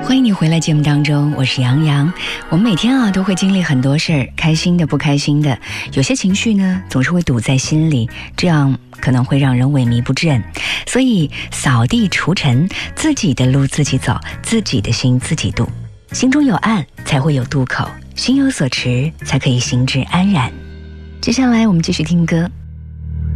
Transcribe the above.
欢迎你回来节目当中，我是杨洋。我们每天都会经历很多事儿，开心的不开心的，有些情绪呢总是会堵在心里，这样可能会让人萎靡不振。所以扫地除尘，自己的路自己走，自己的心自己度，心中有岸才会有渡口，心有所持才可以心之安然。接下来我们继续听歌，